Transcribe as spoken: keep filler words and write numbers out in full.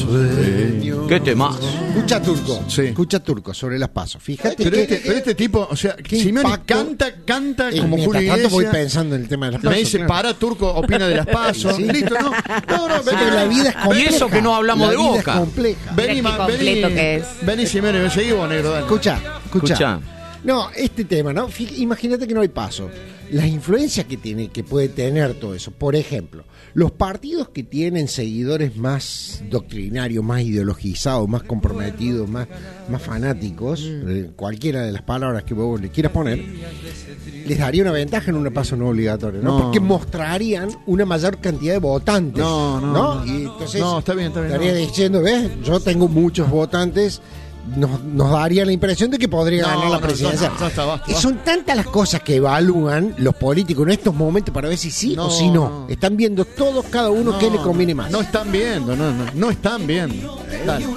sueño. ¿Qué temas? Escucha Turco, Sí. escucha Turco sobre las PASO. Fíjate Pero que este, pero este tipo, o sea, ¿qué Simeone impacto? canta, canta Eh, como mientras Julio tanto voy Iglesias. pensando en el tema de las Me PASO. dice, claro. para, Turco, opina de las pasos. Sí. Listo, ¿no? No, no, Porque vení, la vida es Y compleja. eso que no hablamos La de vida Boca. es compleja. Vení, Mira qué ma- vení, completo que es. vení, Simeone, me seguí vos, negro, dale. Escucha, escucha. Escucha. No, este tema, ¿no? Fí- Imagínate que no hay paso. Las influencias que tiene, que puede tener todo eso. Por ejemplo, los partidos que tienen seguidores más doctrinarios, más ideologizados, más comprometidos, más, más fanáticos, eh, cualquiera de las palabras que vos le quieras poner, les daría una ventaja en un paso no obligatorio, ¿no? No. Porque mostrarían una mayor cantidad de votantes. No, no, no. Y entonces No, está bien, está bien, estaría no. diciendo, ¿ves? Yo tengo muchos votantes. Nos, nos daría la impresión de que podría No, ganar la no, presidencia. ya- ya está, basta, Y basta. son tantas las cosas que evalúan los políticos en estos momentos para ver si sí No, o si no. no. Están viendo todos, cada uno, qué le conviene más. No están viendo, no, no, no están viendo. Dale.